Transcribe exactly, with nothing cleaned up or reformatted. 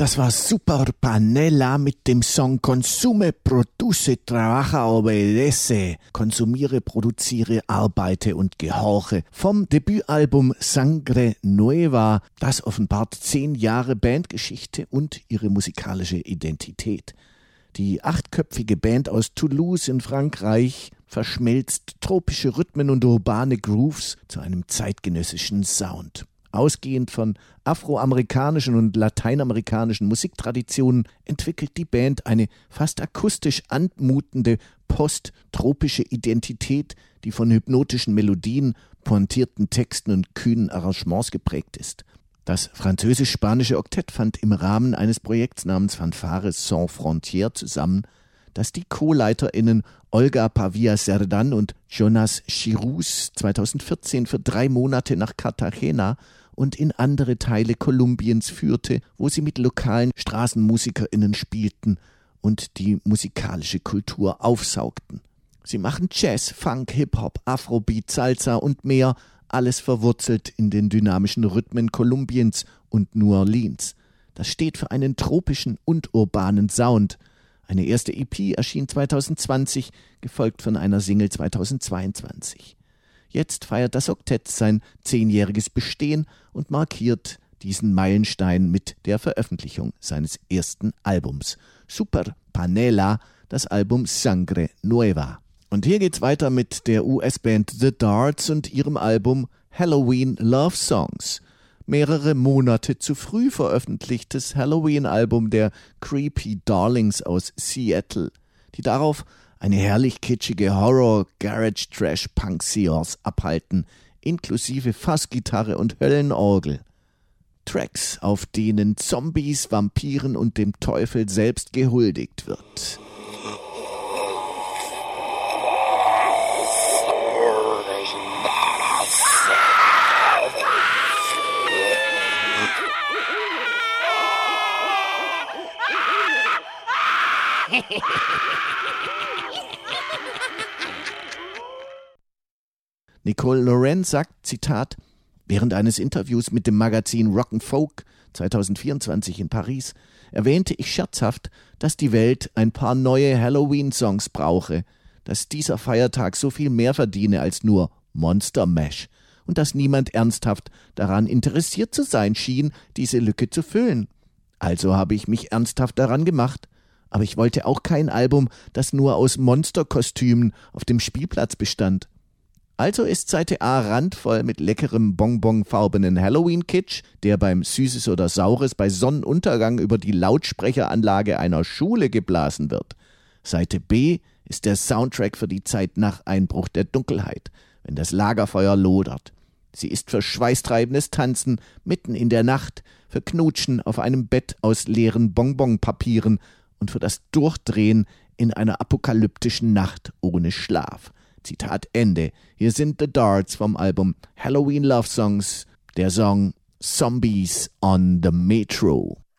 Das war Super Panela mit dem Song Consume, Produce, Trabaja, Obedece. Konsumiere, produziere, arbeite und gehorche. Vom Debütalbum Sangre Nueva. Das offenbart zehn Jahre Bandgeschichte und ihre musikalische Identität. Die achtköpfige Band aus Toulouse in Frankreich verschmilzt tropische Rhythmen und urbane Grooves zu einem zeitgenössischen Sound. Ausgehend von afroamerikanischen und lateinamerikanischen Musiktraditionen entwickelt die Band eine fast akustisch anmutende post-tropische Identität, die von hypnotischen Melodien, pointierten Texten und kühnen Arrangements geprägt ist. Das französisch-spanische Oktett fand im Rahmen eines Projekts namens Fanfares Sans Frontières zusammen, das die Co-LeiterInnen Olga Pavia Cerdan und Jonas Chirus zweitausendvierzehn für drei Monate nach Cartagena und in andere Teile Kolumbiens führte, wo sie mit lokalen StraßenmusikerInnen spielten und die musikalische Kultur aufsaugten. Sie machen Jazz, Funk, Hip-Hop, Afrobeat, Salsa und mehr, alles verwurzelt in den dynamischen Rhythmen Kolumbiens und New Orleans. Das steht für einen tropischen und urbanen Sound. Eine erste E P erschien zweitausendzwanzig, gefolgt von einer Single zweitausendzweiundzwanzig. Jetzt feiert das Oktett sein zehnjähriges Bestehen und markiert diesen Meilenstein mit der Veröffentlichung seines ersten Albums. Super Panela, das Album Sangre Nueva. Und hier geht's weiter mit der U S-Band The Darts und ihrem Album Halloween Love Songs. Mehrere Monate zu früh veröffentlichtes Halloween-Album der Creepy Darlings aus Seattle, die darauf eine herrlich kitschige Horror-Garage-Trash-Punk-Seance abhalten, inklusive Fassgitarre und Höllenorgel. Tracks, auf denen Zombies, Vampiren und dem Teufel selbst gehuldigt wird. Nicole Loren sagt, Zitat, während eines Interviews mit dem Magazin Rock and Folk zweitausendvierundzwanzig in Paris erwähnte ich scherzhaft, dass die Welt ein paar neue Halloween-Songs brauche, dass dieser Feiertag so viel mehr verdiene als nur Monster Mash und dass niemand ernsthaft daran interessiert zu sein schien, diese Lücke zu füllen. Also habe ich mich ernsthaft daran gemacht. Aber ich wollte auch kein Album, das nur aus Monsterkostümen auf dem Spielplatz bestand. Also ist Seite A randvoll mit leckerem bonbonfarbenen Halloween-Kitsch, der beim Süßes oder Saures bei Sonnenuntergang über die Lautsprecheranlage einer Schule geblasen wird. Seite B ist der Soundtrack für die Zeit nach Einbruch der Dunkelheit, wenn das Lagerfeuer lodert. Sie ist für schweißtreibendes Tanzen mitten in der Nacht, für Knutschen auf einem Bett aus leeren Bonbonpapieren und für das Durchdrehen in einer apokalyptischen Nacht ohne Schlaf. Zitat Ende. Hier sind The Darts vom Album Halloween Love Songs, der Song Zombies on the Metro.